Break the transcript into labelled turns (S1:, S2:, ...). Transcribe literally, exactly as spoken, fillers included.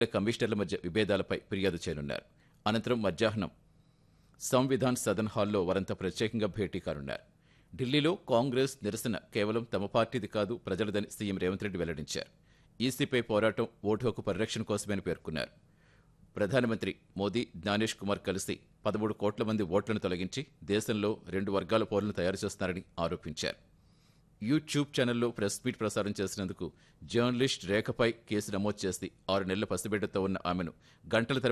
S1: కమిషనర్ల మధ్య విభేదాలపై ఫిర్యాదు చేయనున్నారు. అనంతరం మధ్యాహ్నం సంవిధాన్ సదన్ హాల్లో వారంతా ప్రత్యేకంగా భేటీ కానున్నారు. ఢిల్లీలో కాంగ్రెస్ నిరసన కేవలం తమ పార్టీది కాదు, ప్రజలదని సీఎం రేవంత్ రెడ్డి వెల్లడించారు. ఈసీపై పోరాటం ఓటు హక్కు పరిరక్షణ కోసమని పేర్కొన్నారు. ప్రధానమంత్రి మోదీ, జ్ఞానేష్ కుమార్ కలిసి పదమూడు కోట్ల మంది ఓట్లను తొలగించి దేశంలో రెండు వర్గాల పౌరులను తయారు చేస్తున్నారని ఆరోపించారు. యూట్యూబ్ ఛానల్లో ప్రెస్ మీట్ ప్రసారం చేసినందుకు జర్నలిస్ట్ రేఖపై కేసు నమోదు చేసి ఆరు నెలల పసిబిడ్డతో ఉన్న ఆమెను గంటల తరబడి